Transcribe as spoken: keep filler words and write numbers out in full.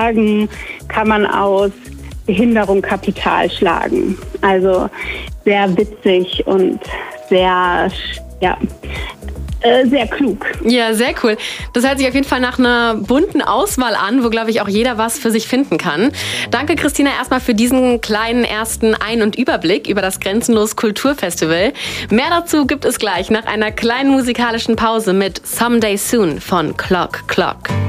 sagen, kann man aus Behinderung Kapital schlagen. Also sehr witzig und sehr, ja, äh, sehr klug. Ja, sehr cool. Das hört sich auf jeden Fall nach einer bunten Auswahl an, wo, glaube ich, auch jeder was für sich finden kann. Danke, Christina, erstmal für diesen kleinen ersten Ein- und Überblick über das Grenzenlos Kulturfestival. Mehr dazu gibt es gleich nach einer kleinen musikalischen Pause mit Someday Soon von Clock Clock.